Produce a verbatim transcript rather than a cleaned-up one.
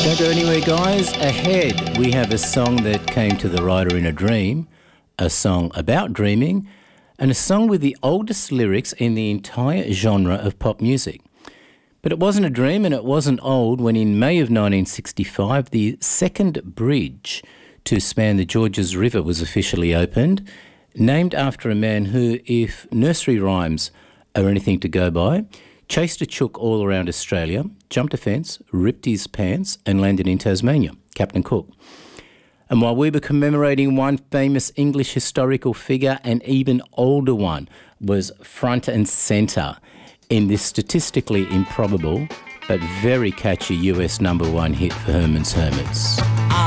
Don't go anywhere, guys. Ahead, we have a song that came to the writer in a dream, a song about dreaming, and a song with the oldest lyrics in the entire genre of pop music. But it wasn't a dream and it wasn't old when in May of nineteen sixty-five, the second bridge to span the Georges River was officially opened, named after a man who, if nursery rhymes are anything to go by, chased a chook all around Australia, jumped a fence, ripped his pants and landed in Tasmania, Captain Cook. And while we were commemorating one famous English historical figure, an even older one was front and centre in this statistically improbable but very catchy U S number one hit for Herman's Hermits.